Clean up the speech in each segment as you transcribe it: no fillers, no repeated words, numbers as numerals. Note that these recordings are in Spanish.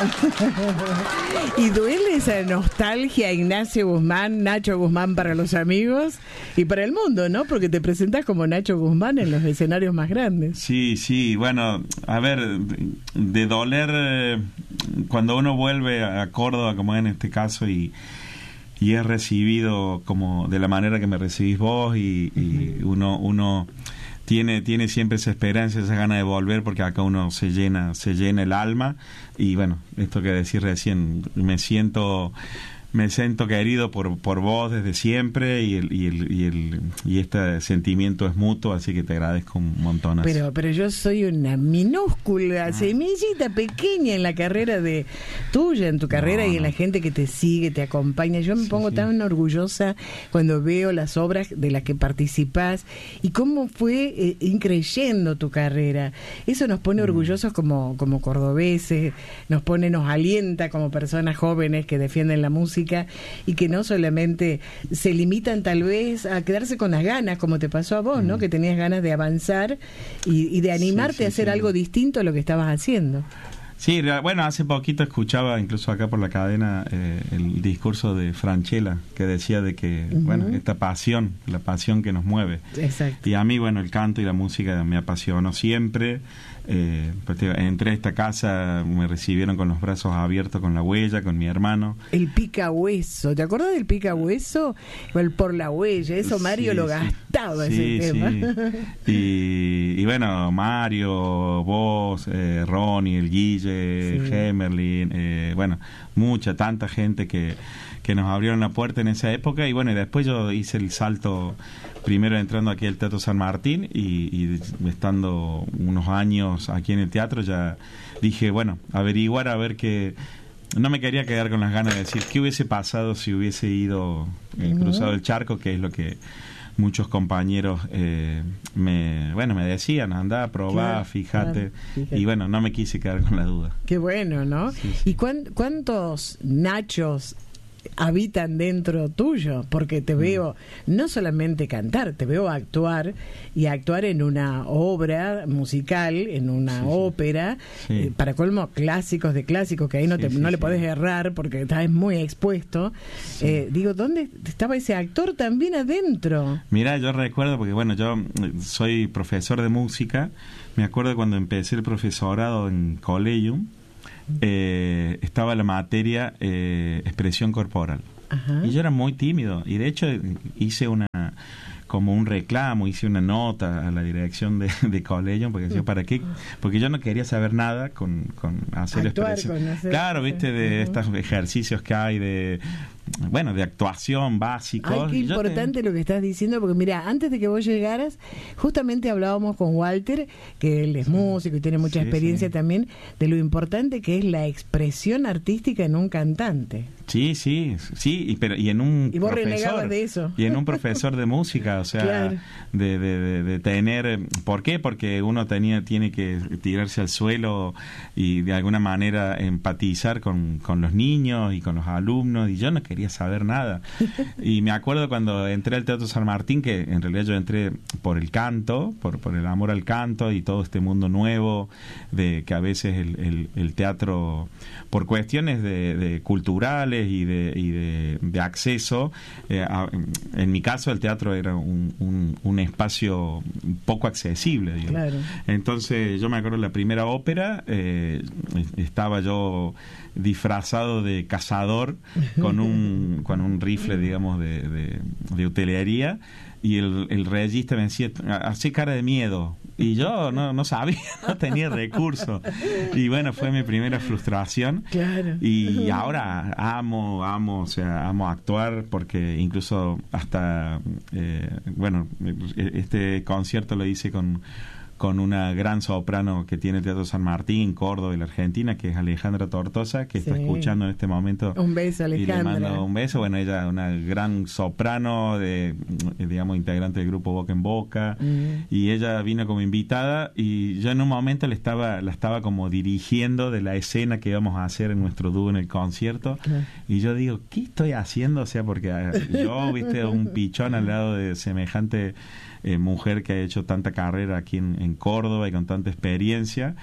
¿Y duele esa nostalgia, Ignacio Guzmán, Nacho Guzmán para los amigos y para el mundo, ¿no? Porque te presentas como Nacho Guzmán en los escenarios más grandes. Sí, bueno, a ver, de doler cuando uno vuelve a Córdoba, como en este caso, y es recibido como de la manera que me recibís vos, y uno tiene siempre esa esperanza, esa gana de volver, porque acá uno se llena el alma. Y bueno, esto que decís recién, me siento querido por vos desde siempre, y este sentimiento es mutuo, así que te agradezco un montón. Pero yo soy una minúscula semillita pequeña en la carrera tuya, en tu carrera, y en la gente que te sigue, te acompaña. Yo me pongo tan orgullosa cuando veo las obras de las que participás y cómo fue increyendo tu carrera. Eso nos pone orgullosos como cordobeses, nos alienta como personas jóvenes que defienden la música, y que no solamente se limitan tal vez a quedarse con las ganas, como te pasó a vos, ¿no? Que tenías ganas de avanzar y de animarte a hacer algo distinto a lo que estabas haciendo. Sí, bueno, hace poquito escuchaba, incluso acá por la cadena, el discurso de Francella, que decía de que, bueno, esta pasión, la pasión que nos mueve. Exacto. Y a mí, bueno, el canto y la música me apasionó siempre. Pues entré a esta casa, me recibieron con los brazos abiertos, con la huella, con mi hermano. El picahueso, ¿te acuerdas del picahueso? El por la huella, eso Mario lo gastaba, ese tema. Y bueno, Mario, vos, Ronnie, el Guille, Hemerlin, bueno, tanta gente que nos abrieron la puerta en esa época. Y bueno, y después yo hice el salto, primero entrando aquí al Teatro San Martín, y estando unos años aquí en el teatro, ya dije, bueno, averiguar, a ver qué. No me quería quedar con las ganas de decir qué hubiese pasado si hubiese ido cruzado el charco, que es lo que muchos compañeros me decían, anda, probá, fíjate. Y bueno, no me quise quedar con la duda. Qué bueno, ¿no? Sí. ¿Y cuántos Nachos habitan dentro tuyo? Porque te veo no solamente cantar, te veo actuar, y actuar en una obra musical, en una ópera, para colmo clásicos de clásicos, que ahí no le podés errar porque estás muy expuesto. Digo, ¿dónde estaba ese actor también adentro? Mira, yo recuerdo, porque bueno, yo soy profesor de música, me acuerdo cuando empecé el profesorado en Collegium, estaba la materia expresión corporal. Y yo era muy tímido, y de hecho hice como un reclamo, hice una nota a la dirección de Collegium, porque decía, ¿para qué? Porque yo no quería saber nada con hacer expresión. Claro, viste, de estos ejercicios que hay de actuación básicos. Ay, qué importante lo que estás diciendo, porque mira, antes de que vos llegaras, justamente hablábamos con Walter, que él es músico y tiene mucha experiencia también, de lo importante que es la expresión artística en un cantante. Sí, y en un y vos renegabas de eso. Y en un profesor de música, o sea, de tener. ¿Por qué? Porque uno tiene que tirarse al suelo y de alguna manera empatizar con los niños y con los alumnos, y yo no quería saber nada. Y me acuerdo cuando entré al Teatro San Martín, que en realidad yo entré por el canto, por el amor al canto y todo este mundo nuevo, de que a veces el teatro, por cuestiones de culturales y de acceso, en mi caso el teatro era un espacio poco accesible, digamos. Claro. Entonces yo me acuerdo la primera ópera, estaba yo disfrazado de cazador con un rifle, digamos, de utilería, y el regista me decía, hacé cara de miedo, y yo no sabía, no tenía recursos, y bueno, fue mi primera frustración. Claro. Y ahora amo actuar, porque incluso hasta este concierto lo hice con una gran soprano que tiene el Teatro San Martín, Córdoba y la Argentina, que es Alejandra Tortosa, que está escuchando en este momento. Un beso, Alejandra. Y le mando un beso. Bueno, ella una gran soprano, digamos, integrante del grupo Boca en Boca, y ella vino como invitada, y yo en un momento la estaba como dirigiendo de la escena que íbamos a hacer en nuestro dúo en el concierto, y yo digo, ¿qué estoy haciendo? O sea, porque yo, viste, un pichón al lado de semejante mujer que ha hecho tanta carrera aquí en Córdoba y con tanta experiencia,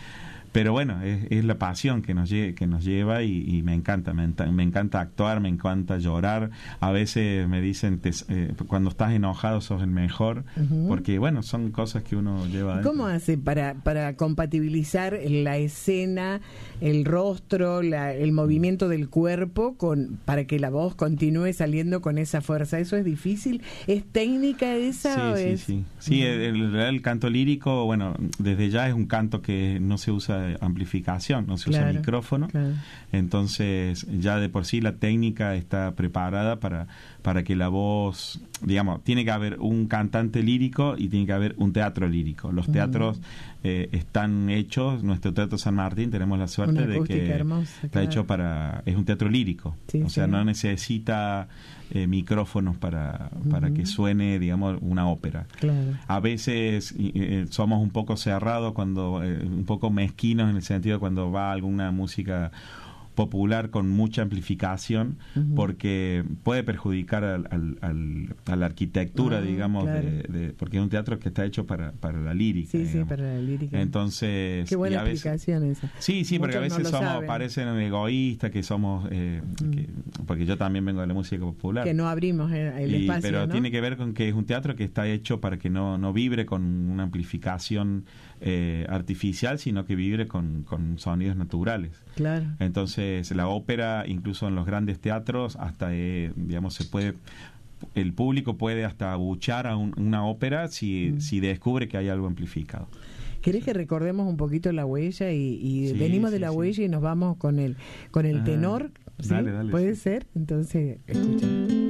pero bueno, es la pasión que nos lleva y me encanta actuar, me encanta llorar. A veces me dicen cuando estás enojado sos el mejor, porque bueno, son cosas que uno lleva adentro. ¿Cómo hace para compatibilizar la escena, el rostro, el movimiento del cuerpo para que la voz continúe saliendo con esa fuerza? ¿Eso es difícil? ¿Es técnica esa? Sí, el canto lírico, bueno, desde ya es un canto que no se usa amplificación, no se usa micrófono, entonces ya de por sí la técnica está preparada para que la voz, digamos, tiene que haber un cantante lírico y tiene que haber un teatro lírico. Los teatros están hechos, nuestro Teatro San Martín, tenemos la suerte de que hermosa, está hecho es un teatro lírico, o sea, no necesita micrófonos para que suene, digamos, una ópera. A veces somos un poco cerrados, un poco mezquinos en el sentido de cuando va alguna música popular con mucha amplificación, porque puede perjudicar a la arquitectura, digamos, porque es un teatro que está hecho para la lírica. Sí, para la lírica. Entonces, qué buena explicación esa. Sí, porque a veces parecen egoístas, que somos, porque yo también vengo de la música popular. Que no abrimos el espacio, pero ¿no? tiene que ver con que es un teatro que está hecho para que no vibre con una amplificación artificial, sino que vibre con sonidos naturales. Claro. Entonces la ópera, incluso en los grandes teatros, hasta digamos, el público puede hasta abuchar a una ópera si descubre que hay algo amplificado. ¿Querés que recordemos un poquito La Huella y venimos de La Huella y nos vamos con el tenor? ¿Sí? Dale. ¿Puede ser? Entonces, escucha.